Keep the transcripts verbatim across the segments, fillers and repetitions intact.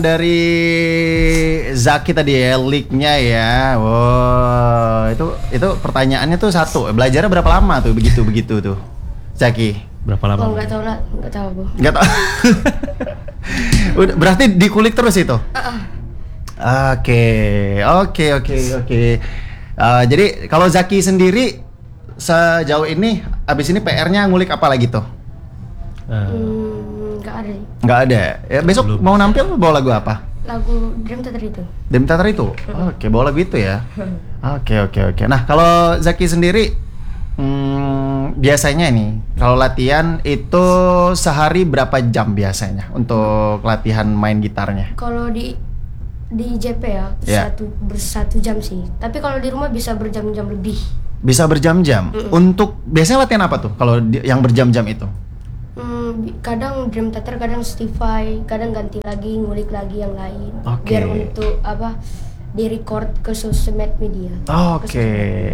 Dari Zaki tadi ya, leak-nya ya. Wow, itu itu pertanyaannya tuh satu. Belajarnya berapa lama tuh begitu-begitu tuh? Zaki. Berapa lama? Oh, enggak tahu lah, enggak tahu, Bu. Enggak tahu. Udah, berarti dikulik terus itu. Uh-uh. Oke, oke, oke, oke. Eh, jadi kalau Zaki sendiri sejauh ini abis ini P R-nya ngulik apa lagi tuh? Uh, Hmm, enggak ada sih. Nggak ada. Ya, besok Belum. mau nampil bawa lagu apa? Lagu Dream Theater itu. Dream Theater itu? Oke, bawa lagu itu ya. Oke, oke, oke. Nah, kalau Zaki sendiri hmm, biasanya nih kalau latihan itu sehari berapa jam biasanya untuk latihan main gitarnya? Kalau di di J P ya, Ya. satu bersatu jam sih. Tapi kalau di rumah bisa berjam-jam lebih. Bisa berjam-jam. Untuk biasanya latihan apa tuh kalau di- yang berjam-jam itu? Hmm, bi- kadang Dream Theater, kadang Stify, kadang ganti lagi, ngulik lagi yang lain. Oke. Biar untuk apa? Di record ke sosmed media. Oke.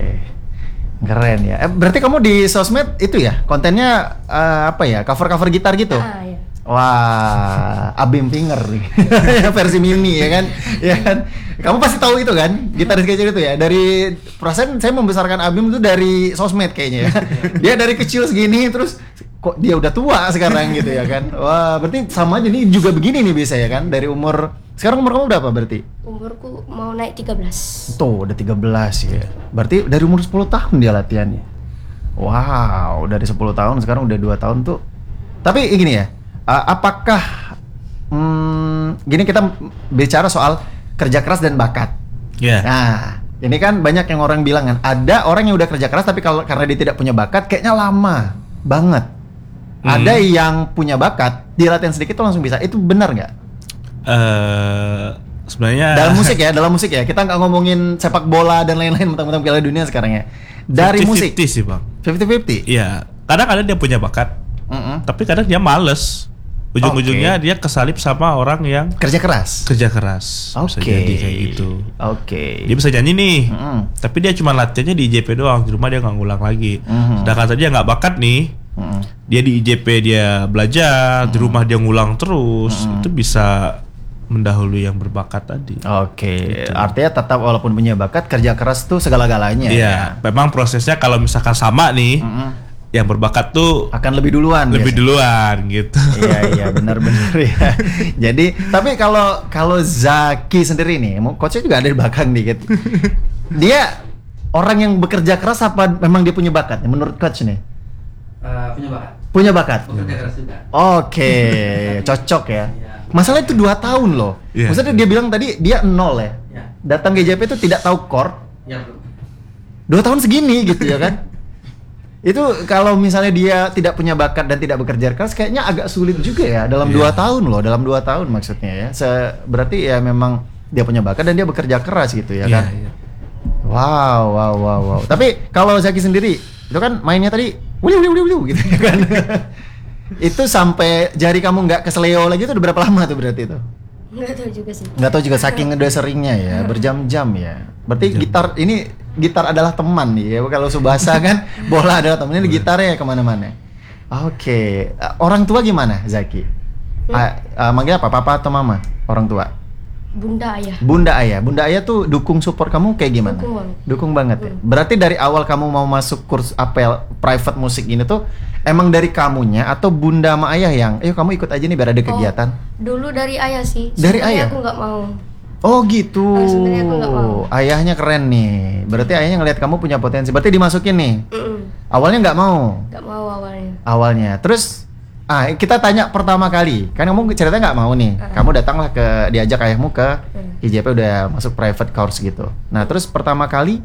Keren ya. Eh, berarti kamu di sosmed itu ya? Kontennya eh, apa ya? Cover-cover gitar gitu? Ah, ya. Wah, Abim Finger nih. Versi mini ya kan? Ya kan? Kamu pasti tahu itu kan? Gitaris kecil itu ya. Dari perasaan saya membesarkan Abim itu dari sosmed kayaknya ya. Dia dari kecil segini terus kok dia udah tua sekarang gitu ya kan? Wah, berarti sama aja nih juga begini nih biasa ya kan? Dari umur sekarang umur kamu berapa berarti? Umurku mau naik tiga belas. Tuh, udah tiga belas ya. Berarti dari umur sepuluh tahun dia latihannya. Wow, dari sepuluh tahun sekarang udah dua tahun tuh. Tapi gini ya, uh, apakah hmm, gini kita bicara soal kerja keras dan bakat. ya. Nah, ini kan banyak yang orang bilang kan, ada orang yang udah kerja keras tapi kalau karena dia tidak punya bakat kayaknya lama banget. Hmm. Ada yang punya bakat, dia latihan sedikit tuh langsung bisa. Itu benar nggak? Eh, sebenarnya Dalam musik ya, dalam musik ya. Kita nggak ngomongin sepak bola dan lain-lain mentang-mentang Piala Dunia sekarang ya. Dari musik fifty fifty sih bang. fifty fifty. Iya. Kadang-kadang dia punya bakat, Mm-mm. tapi kadang dia males. Ujung-ujungnya dia kesalip sama orang yang Kerja keras. kerja keras. Bisa Oke. jadi kayak gitu. Oke. Dia bisa nyanyi nih, Mm-mm. tapi dia cuma latihannya di I J P doang. Di rumah dia nggak ngulang lagi. Mhm. Sedangkan tadi dia nggak bakat nih, Mm-mm. dia di I J P dia belajar, di rumah dia ngulang terus. Itu bisa mendahului yang berbakat tadi. Oke. Artinya tetap walaupun punya bakat, kerja keras tuh segala-galanya. Iya, Ya? memang prosesnya kalau misalkan sama nih, Mm-mm. yang berbakat tuh Akan lebih duluan. lebih biasanya. duluan gitu. Iya iya benar-benar ya. Jadi tapi kalau kalau Zaki sendiri nih, mau- coachnya juga ada di belakang dikit. Dia orang yang bekerja keras apa memang dia punya bakat? Menurut coach nih? Eh, punya bakat, Punya bakat. bekerja keras juga. Oke, cocok ya. Masalah itu dua tahun loh. Iya. Maksudnya dia bilang tadi dia nol ya. Ya, Datang ke J P itu tidak tahu chord. ya bro. Dua tahun segini gitu ya kan. Itu kalau misalnya dia tidak punya bakat dan tidak bekerja keras kayaknya agak sulit juga ya dalam Iya. dua tahun loh, dalam dua tahun maksudnya ya. Se- berarti ya memang dia punya bakat dan dia bekerja keras gitu ya kan. Iya, iya. Wow, wow, wow, wow. Tapi kalau Zaki sendiri itu kan mainnya tadi wiu wiu wiu wiu gitu ya kan. Itu sampai jari kamu nggak keseleo lagi itu udah berapa lama tuh berarti itu? Enggak tahu juga sih. Nggak tahu juga saking udah seringnya ya, berjam-jam ya. Berarti Jam. gitar ini gitar adalah teman nih ya. Kalau Subasa kan bola adalah teman, ini gitarnya kemana-mana. Oke, Uh, orang tua gimana Zaki? Ah, ah, manggil apa? Papa atau mama? Orang tua? Bunda ayah. Bunda ayah. Bunda ayah tuh dukung support kamu kayak gimana? Dukung banget. Dukung banget ya. Berarti dari awal kamu mau masuk kurs apel private musik ini tuh emang dari kamunya atau bunda sama ayah yang, ayo kamu ikut aja nih biar ada kegiatan? Oh, dulu dari ayah sih. Dari Sebenarnya ayah? aku nggak mau. Oh gitu. Oh, sebenarnya aku nggak mau. Ayahnya keren nih. Berarti ayahnya ngelihat kamu punya potensi. Berarti dimasukin nih. Mm-mm. Awalnya nggak mau. Nggak mau awalnya. Awalnya. Terus ah kita tanya pertama kali. Kan kamu ceritanya nggak mau nih. Uh. Kamu datanglah ke diajak ayahmu ke Hmm. I J P udah masuk private course gitu. Nah, terus pertama kali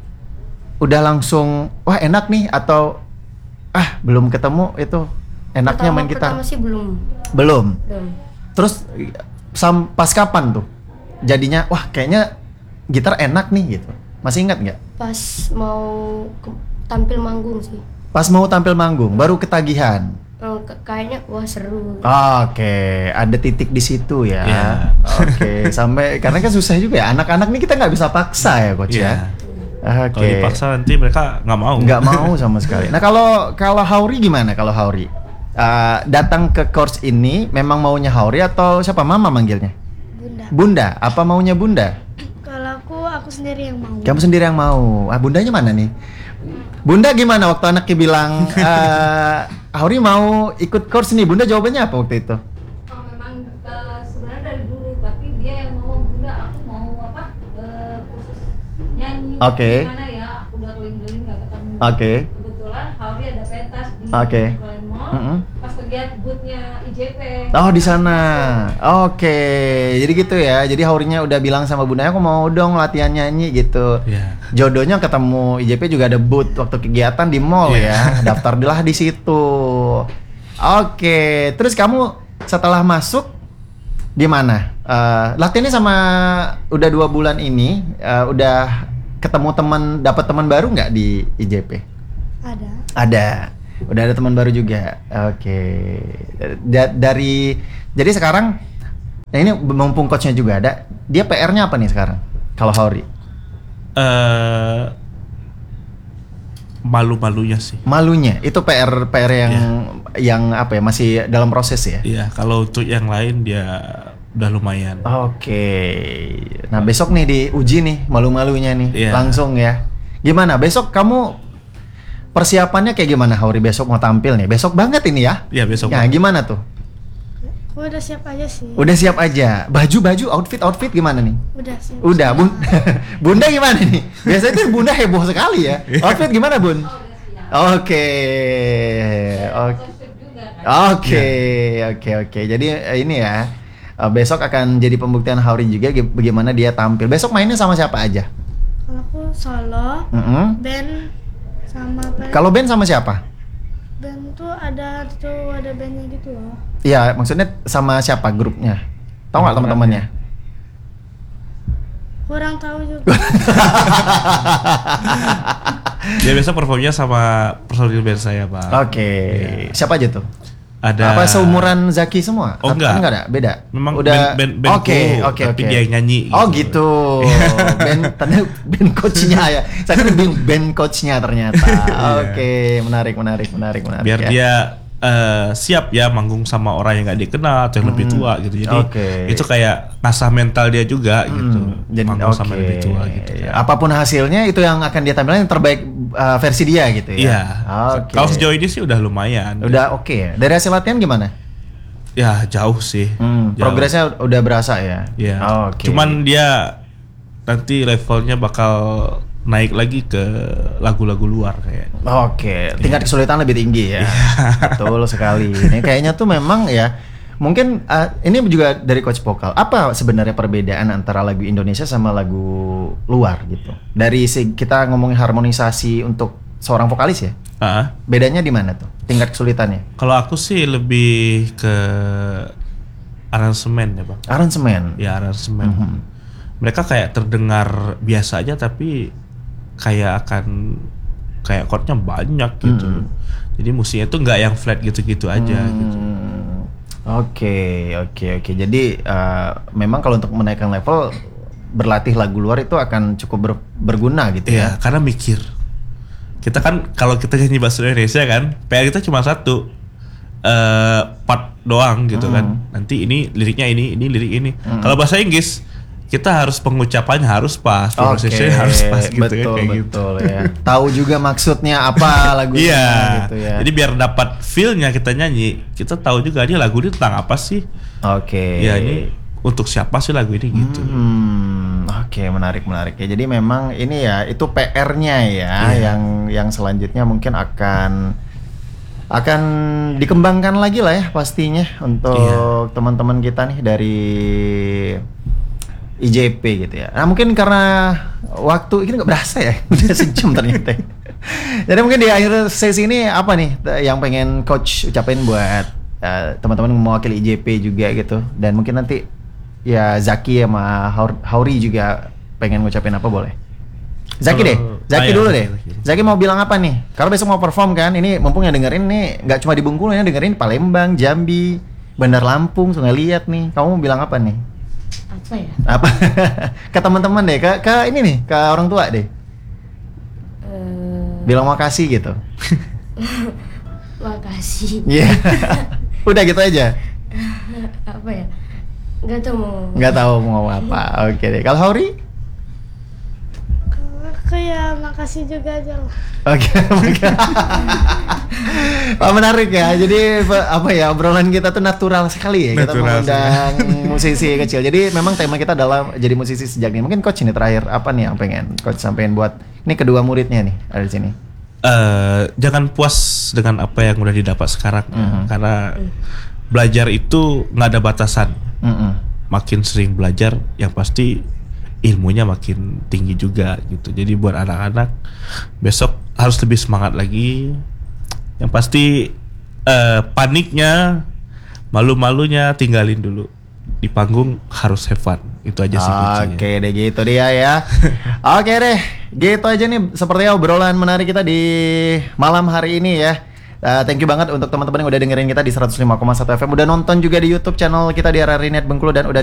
udah langsung wah enak nih atau ah belum ketemu itu enaknya Pertama- main gitar. Pertama sih belum. Belum. Belum. Terus sam pas kapan tuh? Jadinya wah kayaknya gitar enak nih gitu. Masih ingat nggak? Pas mau ke- tampil manggung sih. Pas mau tampil manggung baru ketagihan. Oh, ke- kayaknya wah seru. Oke, ada titik di situ ya. Iya. Oke, sampai karena kan susah juga ya. Anak-anak nih kita nggak bisa paksa ya, coach Iya. ya. Kalau Oke. dipaksa nanti mereka nggak mau. Nggak mau sama sekali. Nah kalau kalau Hauri gimana? Kalau Hauri Uh, datang ke course ini memang maunya Hauri atau siapa? Mama manggilnya? Bunda. Bunda, apa maunya Bunda? Kalau aku, aku sendiri yang mau. Kamu sendiri yang mau. Ah, bundanya mana nih? Bunda gimana waktu anaknya bilang, eh Hauri mau ikut course nih? Bunda jawabannya apa waktu itu? Oh, memang uh, sebenarnya dari dulu, tapi dia yang ngomong, Bunda aku mau apa uh, kursus nyanyi. Oke. Okay. Gimana ya? Aku udah keliling-keliling nggak ketemu. Oke. Okay. Kebetulan Hauri ada pentas di Oke. Kalian Mall. Mm-hmm. Pas lihat boothnya I J P. Oh di sana. Oke. Jadi gitu ya. Jadi Haurinya udah bilang sama bundanya aku mau dong latihan nyanyi gitu. Iya. Jodohnya ketemu I J P juga ada booth waktu kegiatan di mall Iya. ya. Daftarlah di situ. Oke. Terus kamu setelah masuk gimana? Uh, latihannya sama udah dua bulan ini uh, udah ketemu teman, dapat teman baru nggak di I J P? Ada. Ada. Udah ada teman baru juga. Oke. Da- dari jadi sekarang nah ini mumpung coachnya juga ada, dia P R-nya apa nih sekarang? Kalau Hauri? Eh malu-malunya sih. Malunya. Itu P R P R yang yang apa ya? Masih dalam proses ya? Iya, kalau untuk yang lain dia udah lumayan. Oke. Nah, besok nih diuji nih malu-malunya nih. Iya. Langsung ya. Gimana? Besok kamu persiapannya kayak gimana Hauri besok mau tampil nih? Besok banget ini ya? Iya, besok. Nah, gimana tuh? Aku udah siap aja sih. Udah siap aja. Baju-baju, outfit-outfit gimana nih? Udah siap. Udah, Bun. Bunda gimana nih? Biasanya tuh Bunda heboh sekali ya. Outfit gimana, Bun? Oke. Oke. Oke, oke, oke. Jadi eh, ini ya. eh, Besok akan jadi pembuktian Hauri juga gi- bagaimana dia tampil. Besok mainnya sama siapa aja? Kalau aku solo, Mm-mm. band sama apa? Kalau band sama siapa? Band tuh ada tuh ada bandnya gitu loh. Iya, maksudnya sama siapa grupnya? Tahu nggak teman-temannya? Kurang tahu juga. Dia biasa performnya sama personil band saya, Pak. Oke. Iya. Siapa aja tuh? Ada Apa seumuran Zaki semua? Oh, Atau enggak. enggak ada, beda. Memang udah band- band- bandku, Oke, oke, tapi oke. dia yang nyanyi Oh, gitu. gitu. band ternyata band coachnya ya. Saya kan band, band coachnya ternyata. Oke, menarik, menarik, menarik, menarik. Biar ya. dia eh, siap ya manggung sama orang yang gak dikenal atau yang lebih tua gitu. Jadi Oke. itu kayak ngasah mental dia juga gitu. Hmm, jadi Manggung sama oke. lebih tua gitu. Ya, apapun hasilnya itu yang akan dia tampilkan yang terbaik uh, versi dia gitu ya. Iya. Oke. Kalau sejauh ini sih udah lumayan. Udah oke ya. Dari hasil latihan gimana? Ya jauh sih. Hmm, Jauh. progresnya udah berasa ya. Iya. Oke. Cuman dia nanti levelnya bakal naik lagi ke lagu-lagu luar kayak. Oke, tingkat kesulitan lebih tinggi ya. Betul sekali. Ini kayaknya tuh memang ya. Mungkin uh, ini juga dari coach vokal. Apa sebenarnya perbedaan antara lagu Indonesia sama lagu luar gitu? Dari si, kita ngomongin harmonisasi untuk seorang vokalis ya. Ah, Bedanya di mana tuh? Tingkat kesulitannya? kalau aku sih lebih ke aransemen ya, Bang. Aransemen. Ya aransemen. Mhm. Mereka kayak terdengar biasa aja tapi kayak akan kayak chordnya banyak gitu. Mhm. Jadi musiknya tuh nggak yang flat gitu-gitu aja Hmm, gitu. Oke, oke, oke. Jadi uh, memang kalau untuk menaikkan level berlatih lagu luar itu akan cukup ber- berguna gitu Iya, ya. karena mikir. Kita kan kalau kita nyanyi bahasa Indonesia kan, P R kita cuma satu. eh part doang gitu Hmm. kan. Nanti ini liriknya ini, ini lirik ini. Kalau bahasa Inggris kita harus pengucapannya harus pas, Oke, pronunciation harus pas gitu betul, kan kayak gitu. betul ya. Tahu juga maksudnya apa lagunya Iya. gitu ya. Jadi biar dapat feel-nya kita nyanyi, kita tahu juga dia lagu ini tentang apa sih? Oke. Ya ini untuk siapa sih lagu ini gitu. Hmm, oke, menarik, menarik ya. Jadi memang ini ya itu P R-nya ya Iya. yang yang selanjutnya mungkin akan akan dikembangkan lagi lah ya pastinya untuk Iya. teman-teman kita nih dari I J P gitu ya. Nah mungkin karena waktu ini nggak berasa ya, udah sejam ternyata. Jadi mungkin di akhir sesi ini apa nih yang pengen coach ucapin buat uh, teman-teman mewakili I J P juga gitu, dan mungkin nanti ya Zaki sama Haur- Hauri juga pengen ngucapin apa boleh? Zaki Kalau- deh, Zaki ah, iya, dulu Zaki, deh. Zaki. Zaki mau bilang apa nih? Karena besok mau perform kan, ini mumpung yang dengerin nih nggak cuma di Bengkulu ya, dengerin Palembang, Jambi, Bandar Lampung, Sungai Liat nih. Kamu mau bilang apa nih? Apa ya? Apa? Ke teman-teman deh, ke, ke ini nih, ke orang tua deh. Eh, Bilang makasih gitu. makasih. Iya. Udah gitu aja. Apa ya? Nggak tahu mau. Nggak tahu mau apa. Oke deh. Kalau Hauri? Aku ya makasih juga aja lah. Oke, oke. Oh, menarik ya. Jadi pe- apa ya, obrolan kita tuh natural sekali ya. Kita Natural mengundang musisi kecil. Jadi memang tema kita adalah jadi musisi sejak dini. Mungkin coach ini terakhir apa nih yang pengen coach sampein buat ini kedua muridnya nih ada di sini. Eh, jangan puas dengan apa yang udah didapat sekarang, Mhm. karena belajar itu nggak ada batasan. Mm-mm. Makin sering belajar, yang pasti ilmunya makin tinggi juga gitu. Jadi buat anak-anak besok harus lebih semangat lagi. Yang pasti eh, paniknya, malu-malunya tinggalin dulu. Di panggung harus have fun. Itu aja sih kuncinya. Oke deh, gitu dia ya. Oke deh, gitu aja nih sepertinya obrolan menarik kita di malam hari ini ya. Uh, thank you banget untuk teman-teman yang udah dengerin kita di seratus lima koma satu F M, udah nonton juga di YouTube channel kita di R R I Net Bengkulu dan udah